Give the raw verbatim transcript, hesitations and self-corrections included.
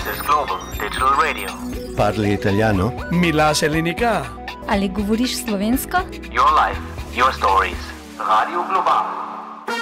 is Global Digital Radio. Parli italiano? Mila Selenika. Ali govoriš slovensko? Your life, your stories. Radio Global.